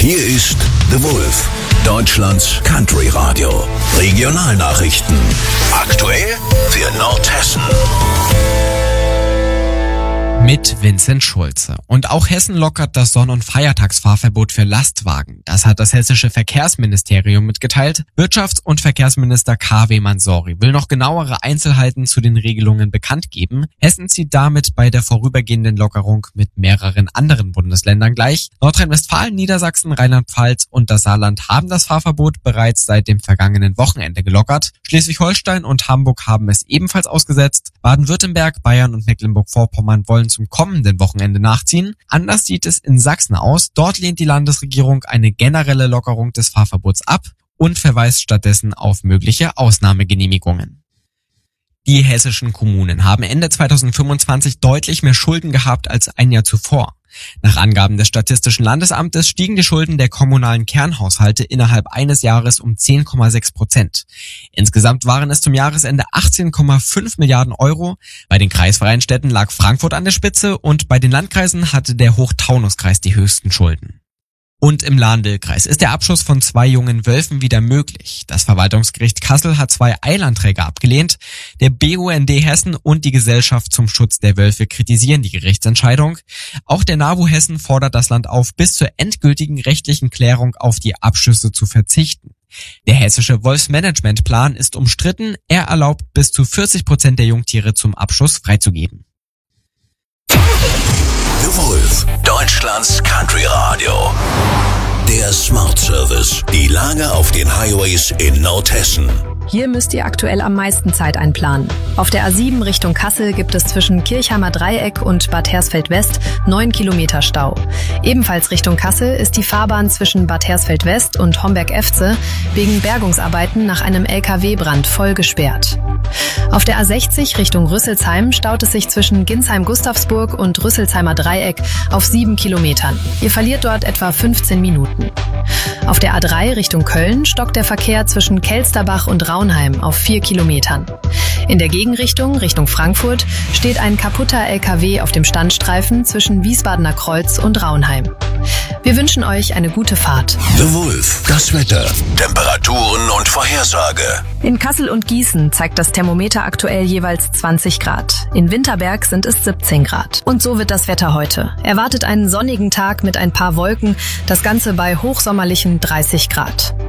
Hier ist The Wolf, Deutschlands Country Radio. Regionalnachrichten. Aktuell für Nordhessen. Mit Vincent Schulze. Und auch Hessen lockert das Sonn- und Feiertagsfahrverbot für Lastwagen. Das hat das hessische Verkehrsministerium mitgeteilt. Wirtschafts- und Verkehrsminister K.W. Mansori will noch genauere Einzelheiten zu den Regelungen bekannt geben. Hessen zieht damit bei der vorübergehenden Lockerung mit mehreren anderen Bundesländern gleich. Nordrhein-Westfalen, Niedersachsen, Rheinland-Pfalz und das Saarland haben das Fahrverbot bereits seit dem vergangenen Wochenende gelockert. Schleswig-Holstein und Hamburg haben es ebenfalls ausgesetzt. Baden-Württemberg, Bayern und Mecklenburg-Vorpommern wollen zum kommenden Wochenende nachziehen. Anders sieht es in Sachsen aus. Dort lehnt die Landesregierung eine generelle Lockerung des Fahrverbots ab und verweist stattdessen auf mögliche Ausnahmegenehmigungen. Die hessischen Kommunen haben Ende 2025 deutlich mehr Schulden gehabt als ein Jahr zuvor. Nach Angaben des Statistischen Landesamtes stiegen die Schulden der kommunalen Kernhaushalte innerhalb eines Jahres um 10,6%. Insgesamt waren es zum Jahresende 18,5 Milliarden Euro. Bei den kreisfreien Städten lag Frankfurt an der Spitze und bei den Landkreisen hatte der Hochtaunuskreis die höchsten Schulden. Und im Lahn-Dill-Kreis ist der Abschuss von 2 jungen Wölfen wieder möglich. Das Verwaltungsgericht Kassel hat 2 Eilanträge abgelehnt. Der BUND Hessen und die Gesellschaft zum Schutz der Wölfe kritisieren die Gerichtsentscheidung. Auch der NABU Hessen fordert das Land auf, bis zur endgültigen rechtlichen Klärung auf die Abschüsse zu verzichten. Der hessische Wolfsmanagementplan ist umstritten. Er erlaubt bis zu 40% der Jungtiere zum Abschuss freizugeben. The Wolf, Deutschlands Country Radio. Der Smart Service. Die Lage auf den Highways in Nordhessen. Hier müsst ihr aktuell am meisten Zeit einplanen. Auf der A7 Richtung Kassel gibt es zwischen Kirchheimer Dreieck und Bad Hersfeld West 9 Kilometer Stau. Ebenfalls Richtung Kassel ist die Fahrbahn zwischen Bad Hersfeld West und Homberg-Efze wegen Bergungsarbeiten nach einem LKW-Brand voll gesperrt. Auf der A60 Richtung Rüsselsheim staut es sich zwischen Ginsheim-Gustavsburg und Rüsselsheimer Dreieck auf 7 Kilometern. Ihr verliert dort etwa 15 Minuten. Auf der A3 Richtung Köln stockt der Verkehr zwischen Kelsterbach und Raunheim auf 4 Kilometern. In der Gegenrichtung, Richtung Frankfurt, steht ein kaputter LKW auf dem Standstreifen zwischen Wiesbadener Kreuz und Raunheim. Wir wünschen euch eine gute Fahrt. The Wolf, das Wetter, Temperaturen und Vorhersage. In Kassel und Gießen zeigt das Thermometer aktuell jeweils 20 Grad. In Winterberg sind es 17 Grad. Und so wird das Wetter heute. Erwartet einen sonnigen Tag mit ein paar Wolken, das Ganze bei hochsommerlichen 30 Grad.